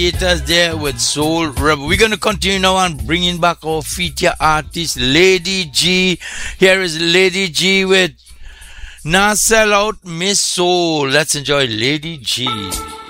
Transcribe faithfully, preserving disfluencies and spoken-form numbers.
Us there with Soul Rebel. We're gonna continue now and bringing back our feature artist, Lady G. Here is Lady G with Nah Sell Out Miss Soul. Let's enjoy Lady G.